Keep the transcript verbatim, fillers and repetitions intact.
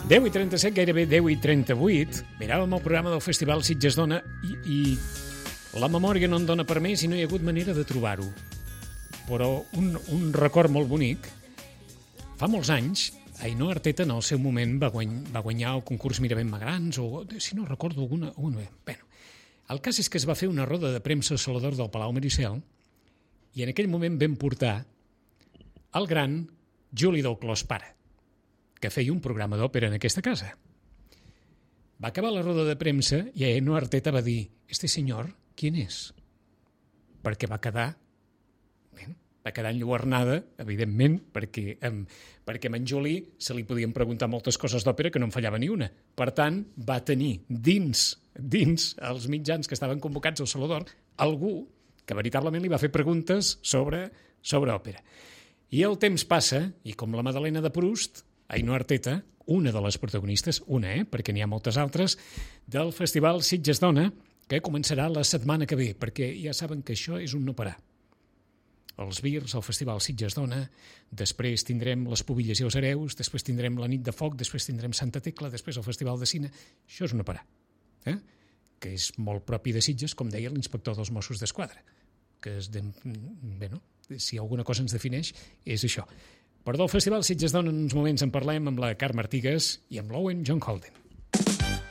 deu i trenta-set, gairebé deu i trenta-vuit, miràvem el programa del Festival Sitges Dona i, i la memòria no en dona per més i no hi ha hagut manera de trobar-ho. Però un, un record molt bonic. Fa molts anys, Ainhoa Arteta en el seu moment va, guany, va guanyar el concurs Miravent Magrans, o si no recordo alguna... alguna bueno, el cas és que es va fer una roda de premsa a Salador del Palau Maricel i en aquell moment vam portar el gran Juli del Clos pare, que feia un programa d'òpera en aquesta casa. Va acabar la roda de premsa i Ainhoa Arteta va dir: «Este senyor, ¿quién és?» Perquè va quedar, bé, va quedar enlluernada, evidentment, perquè, em, perquè a en Juli se li podien preguntar moltes coses d'òpera que no en fallava ni una. Per tant, va tenir dins, dins els mitjans que estaven convocats al Salador algú que veritablement li va fer preguntes sobre, sobre òpera. I el temps passa, i com la Madalena de Proust, Ainhoa Arteta, una de les protagonistes, una, eh, perquè n'hi ha moltes altres, del Festival Sitges Dona, que començarà la setmana que ve, perquè ja saben que això és un no parar. Els Virs, el Festival Sitges Dona, després tindrem les Pubilles i els Hereus, després tindrem la Nit de Foc, després tindrem Santa Tecla, després el Festival de Cine. Això és un no parar, eh? Que és molt propi de Sitges, com deia l'inspector dels Mossos d'Esquadra, que és de... bé, no? Si alguna cosa ens defineix, és això. Però del Festival Sitges Dona en uns moments en parlem amb la Carme Artigas i amb l'Owen John Holden.